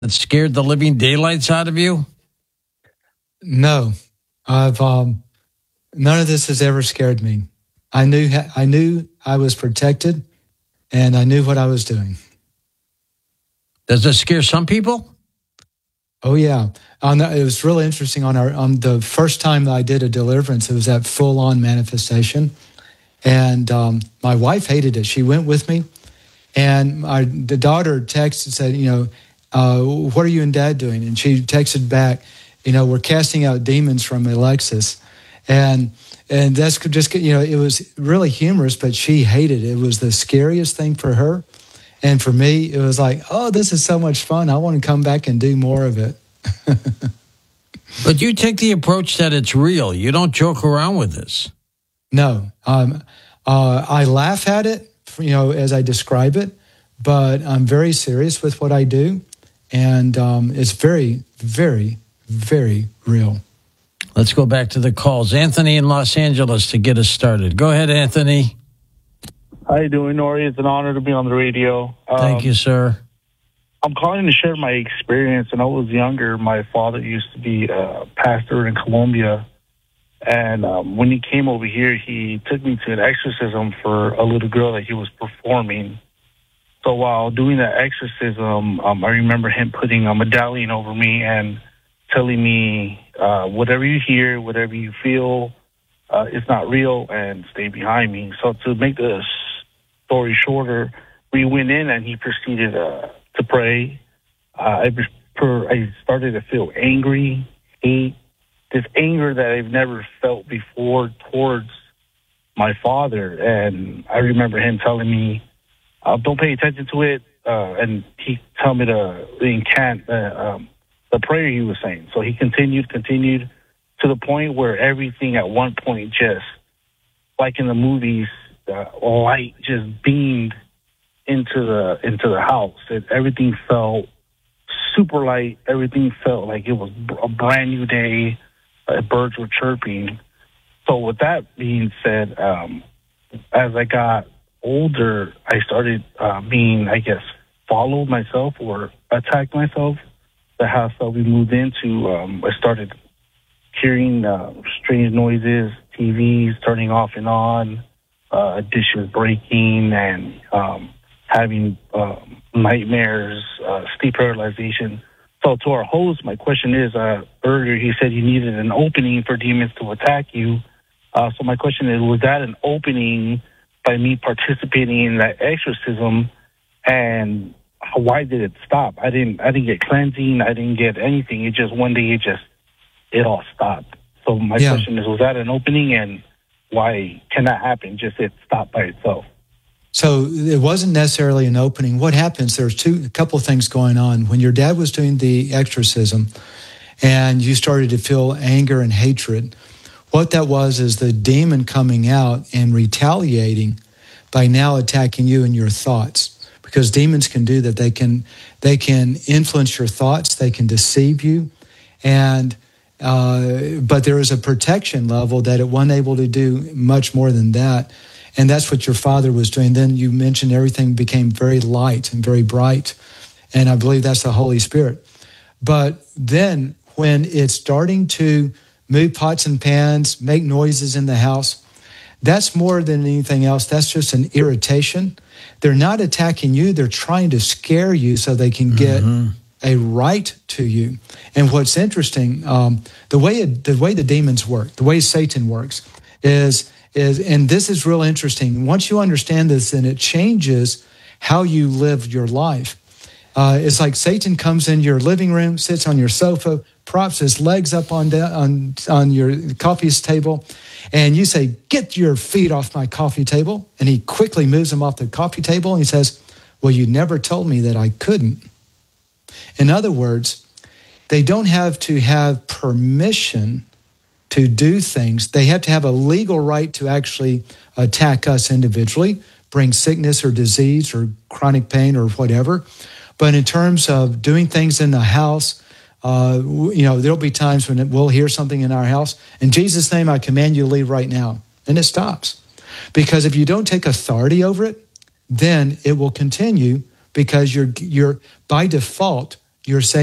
that scared the living daylights out of you? No, I've none of this has ever scared me. I knew I was protected, and I knew what I was doing. Does it scare some people? Oh yeah, it was really interesting. On the first time that I did a deliverance, it was that full-on manifestation, and my wife hated it. She went with me, and the daughter texted and said, what are you and Dad doing? And she texted back, we're casting out demons from Alexis, and that's just, it was really humorous, but she hated it. It was the scariest thing for her. And for me, it was like, oh, this is so much fun. I want to come back and do more of it. But you take the approach that it's real. You don't joke around with this. No. I laugh at it, as I describe it, but I'm very serious with what I do. And it's very, very, very real. Let's go back to the calls. Anthony in Los Angeles to get us started. Go ahead, Anthony. How you doing, Nori? It's an honor to be on the radio. Thank you, sir. I'm calling to share my experience. When I was younger, my father used to be a pastor in Colombia. And when he came over here, he took me to an exorcism for a little girl that he was performing. So while doing that exorcism, I remember him putting a medallion over me and telling me, whatever you hear, whatever you feel, it's not real, and stay behind me. So to make the story shorter, we went in and he proceeded to pray. I started to feel angry, hate, this anger that I've never felt before towards my father. And I remember him telling me, don't pay attention to it. And he told me to incant the prayer he was saying. So he continued to the point where everything at one point just, like in the movies, light just beamed into the house. Everything felt super light. Everything felt like it was a brand new day. Birds were chirping. So with that being said, as I got older, I started being, followed myself or attacked myself. The house that we moved into, I started hearing strange noises, TVs turning off and on, dishes breaking, and having nightmares, sleep paralyzation. So to our host, my question is, earlier he said you needed an opening for demons to attack you. So my question is, was that an opening by me participating in that exorcism? And why did it stop? I didn't get cleansing. I didn't get anything. It just, one day it all stopped. So my question is, was that an opening, and why can that happen? Just it stopped by itself. So it wasn't necessarily an opening. What happens, there's a couple of things going on. When your dad was doing the exorcism and you started to feel anger and hatred, what that was is the demon coming out and retaliating by now attacking you and your thoughts. Because demons can do that. They can influence your thoughts. They can deceive you. And but there is a protection level that it wasn't able to do much more than that. And that's what your father was doing. Then you mentioned everything became very light and very bright. And I believe that's the Holy Spirit. But then when it's starting to move pots and pans, make noises in the house, that's more than anything else. That's just an irritation. They're not attacking you. They're trying to scare you so they can get a right to you. And what's interesting, the way the demons work, the way Satan works is, and this is real interesting. Once you understand this, then it changes how you live your life. It's like Satan comes in your living room, sits on your sofa, props his legs up on your coffee table, and you say, "Get your feet off my coffee table." And he quickly moves them off the coffee table, and he says, "Well, you never told me that I couldn't." In other words, they don't have to have permission to do things. They have to have a legal right to actually attack us individually, bring sickness or disease or chronic pain or whatever. But in terms of doing things in the house, there'll be times when we'll hear something in our house. In Jesus' name, I command you to leave right now. And it stops. Because if you don't take authority over it, then it will continue, because you're by default, You're saying